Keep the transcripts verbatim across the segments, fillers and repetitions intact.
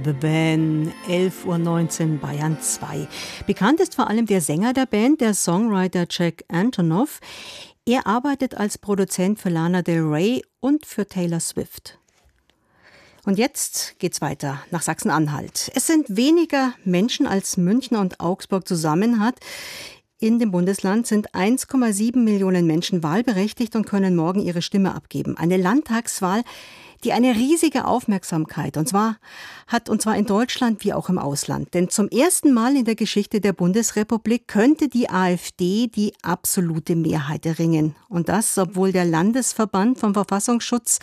The Van, elf Uhr neunzehn, Bayern zwei. Bekannt ist vor allem der Sänger der Band, der Songwriter Jack Antonoff. Er arbeitet als Produzent für Lana Del Rey und für Taylor Swift. Und jetzt geht's weiter nach Sachsen-Anhalt. Es sind weniger Menschen, als München und Augsburg zusammen hat. In dem Bundesland sind eins Komma sieben Millionen Menschen wahlberechtigt und können morgen ihre Stimme abgeben. Eine Landtagswahl, die eine riesige Aufmerksamkeit und zwar hat, und zwar in Deutschland wie auch im Ausland. Denn zum ersten Mal in der Geschichte der Bundesrepublik könnte die AfD die absolute Mehrheit erringen. Und das, obwohl der Landesverband vom Verfassungsschutz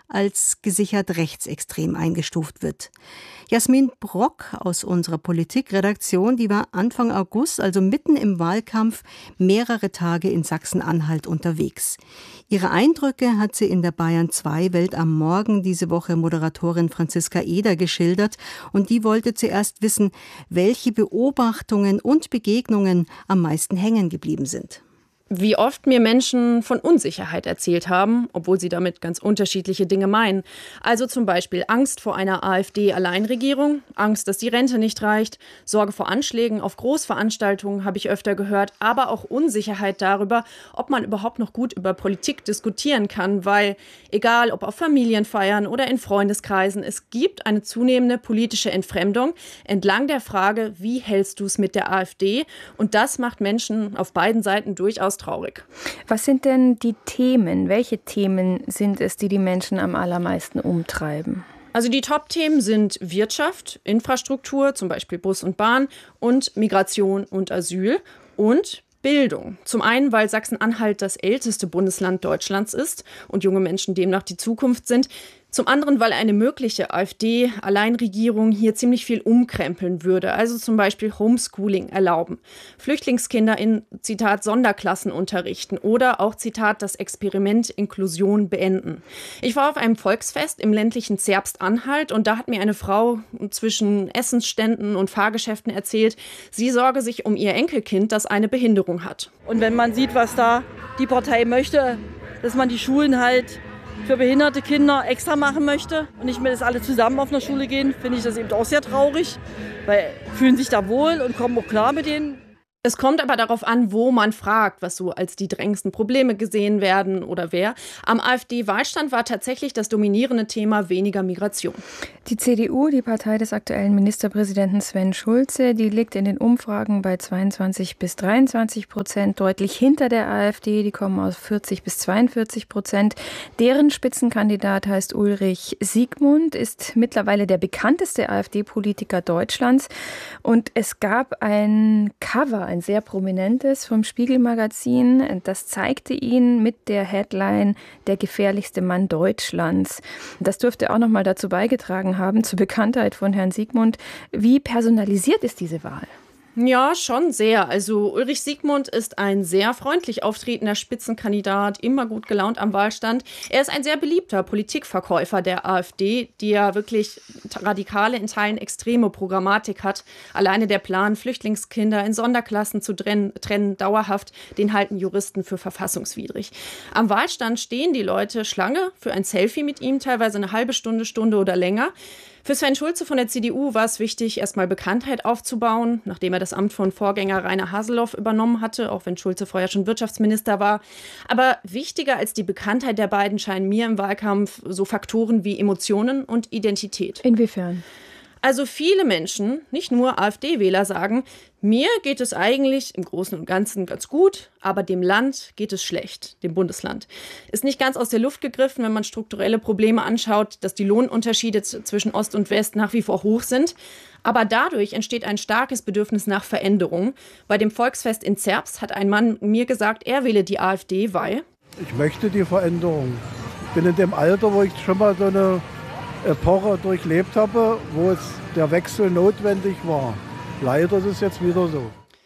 als gesichert rechtsextrem eingestuft wird. Jasmin Brock aus unserer Politikredaktion, die war Anfang August, also mitten im Wahlkampf, mehrere Tage in Sachsen-Anhalt unterwegs. Ihre Eindrücke hat sie in der Bayern zwei Welt am Morgen diese Woche Moderatorin Franziska Eder geschildert und die wollte zuerst wissen, welche Beobachtungen und Begegnungen am meisten hängen geblieben sind. Wie oft mir Menschen von Unsicherheit erzählt haben, obwohl sie damit ganz unterschiedliche Dinge meinen. Also zum Beispiel Angst vor einer AfD-Alleinregierung, Angst, dass die Rente nicht reicht, Sorge vor Anschlägen auf Großveranstaltungen habe ich öfter gehört, aber auch Unsicherheit darüber, ob man überhaupt noch gut über Politik diskutieren kann, weil egal ob auf Familienfeiern oder in Freundeskreisen, es gibt eine zunehmende politische Entfremdung entlang der Frage, wie hältst du es mit der AfD? Und das macht Menschen auf beiden Seiten durchaus traurig. Was sind denn die Themen? Welche Themen sind es, die die Menschen am allermeisten umtreiben? Also die Top-Themen sind Wirtschaft, Infrastruktur, zum Beispiel Bus und Bahn, und Migration und Asyl und Bildung. Zum einen, weil Sachsen-Anhalt das älteste Bundesland Deutschlands ist und junge Menschen demnach die Zukunft sind. Zum anderen, weil eine mögliche AfD-Alleinregierung hier ziemlich viel umkrempeln würde, also zum Beispiel Homeschooling erlauben, Flüchtlingskinder in, Zitat, Sonderklassen unterrichten oder auch, Zitat, das Experiment Inklusion beenden. Ich war auf einem Volksfest im ländlichen Zerbst-Anhalt und da hat mir eine Frau zwischen Essensständen und Fahrgeschäften erzählt, sie sorge sich um ihr Enkelkind, das eine Behinderung hat. Und wenn man sieht, was da die Partei möchte, dass man die Schulen halt für behinderte Kinder extra machen möchte und nicht mehr, dass alle zusammen auf einer Schule gehen, finde ich das eben auch sehr traurig, weil fühlen sich da wohl und kommen auch klar mit denen. Es kommt aber darauf an, wo man fragt, was so als die drängendsten Probleme gesehen werden oder wer. Am AfD-Wahlstand war tatsächlich das dominierende Thema weniger Migration. Die C D U, die Partei des aktuellen Ministerpräsidenten Sven Schulze, die liegt in den Umfragen bei zweiundzwanzig bis dreiundzwanzig Prozent, deutlich hinter der AfD, die kommen aus vierzig bis zweiundvierzig Prozent. Deren Spitzenkandidat heißt Ulrich Siegmund, ist mittlerweile der bekannteste AfD-Politiker Deutschlands. Und es gab ein Cover, ein sehr prominentes vom Spiegel-Magazin. Das zeigte ihn mit der Headline „Der gefährlichste Mann Deutschlands". Das dürfte auch noch mal dazu beigetragen haben, zur Bekanntheit von Herrn Siegmund. Wie personalisiert ist diese Wahl? Ja, schon sehr. Also Ulrich Siegmund ist ein sehr freundlich auftretender Spitzenkandidat, immer gut gelaunt am Wahlstand. Er ist ein sehr beliebter Politikverkäufer der AfD, die ja wirklich radikale, in Teilen extreme Programmatik hat. Alleine der Plan, Flüchtlingskinder in Sonderklassen zu trennen, trennen dauerhaft, den halten Juristen für verfassungswidrig. Am Wahlstand stehen die Leute Schlange für ein Selfie mit ihm, teilweise eine halbe Stunde, Stunde oder länger. Für Sven Schulze von der C D U war es wichtig, erstmal Bekanntheit aufzubauen, nachdem er das Amt von Vorgänger Rainer Haseloff übernommen hatte, auch wenn Schulze vorher schon Wirtschaftsminister war. Aber wichtiger als die Bekanntheit der beiden scheinen mir im Wahlkampf so Faktoren wie Emotionen und Identität. Inwiefern? Also viele Menschen, nicht nur AfD-Wähler, sagen, mir geht es eigentlich im Großen und Ganzen ganz gut, aber dem Land geht es schlecht, dem Bundesland. Ist nicht ganz aus der Luft gegriffen, wenn man strukturelle Probleme anschaut, dass die Lohnunterschiede zwischen Ost und West nach wie vor hoch sind. Aber dadurch entsteht ein starkes Bedürfnis nach Veränderung. Bei dem Volksfest in Zerbst hat ein Mann mir gesagt, er wähle die AfD, weil ich möchte die Veränderung. Ich bin in dem Alter, wo ich schon mal so eine Epoche durchlebt habe, wo es der Wechsel notwendig war. Leider ist es jetzt wieder so.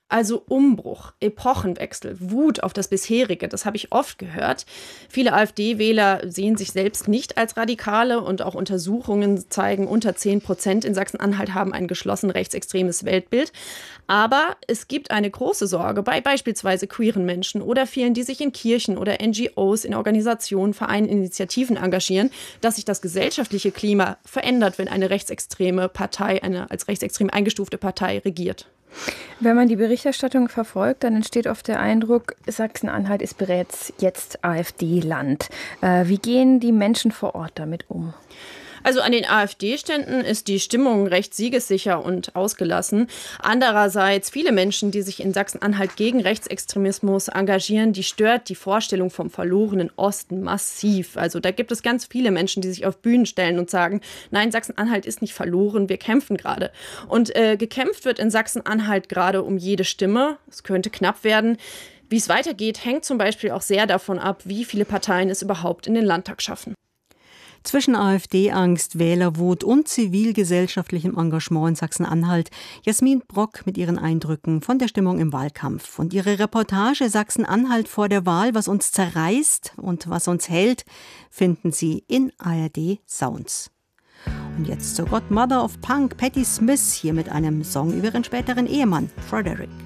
Also Umbruch, Epochenwechsel, Wut auf das bisherige, das habe ich oft gehört. Viele AfD-Wähler sehen sich selbst nicht als Radikale und auch Untersuchungen zeigen, unter zehn Prozent in Sachsen-Anhalt haben ein geschlossen rechtsextremes Weltbild. Aber es gibt eine große Sorge bei beispielsweise queeren Menschen oder vielen, die sich in Kirchen oder N G Os, in Organisationen, Vereinen, Initiativen engagieren, dass sich das gesellschaftliche Klima verändert, wenn eine rechtsextreme Partei, eine als rechtsextrem eingestufte Partei regiert. Wenn man die Berichterstattung verfolgt, dann entsteht oft der Eindruck, Sachsen-Anhalt ist bereits jetzt AfD-Land. Äh, wie gehen die Menschen vor Ort damit um? Also an den AfD-Ständen ist die Stimmung recht siegessicher und ausgelassen. Andererseits viele Menschen, die sich in Sachsen-Anhalt gegen Rechtsextremismus engagieren, die stört die Vorstellung vom verlorenen Osten massiv. Also da gibt es ganz viele Menschen, die sich auf Bühnen stellen und sagen, nein, Sachsen-Anhalt ist nicht verloren, wir kämpfen gerade. Und äh, gekämpft wird in Sachsen-Anhalt gerade um jede Stimme. Es könnte knapp werden. Wie es weitergeht, hängt zum Beispiel auch sehr davon ab, wie viele Parteien es überhaupt in den Landtag schaffen. Zwischen AfD-Angst, Wählerwut und zivilgesellschaftlichem Engagement in Sachsen-Anhalt Jasmin Brock mit ihren Eindrücken von der Stimmung im Wahlkampf. Und ihre Reportage Sachsen-Anhalt vor der Wahl, was uns zerreißt und was uns hält, finden Sie in A R D Sounds. Und jetzt zur Godmother of Punk, Patti Smith, hier mit einem Song über ihren späteren Ehemann, Frederick.